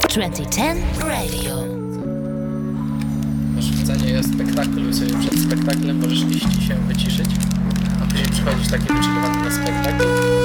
2010 Radio. Masz wcenie spektaklu i sobie przed spektaklem możesz iść i się wyciszyć, a później przychodzisz taki wyczekowany na spektakl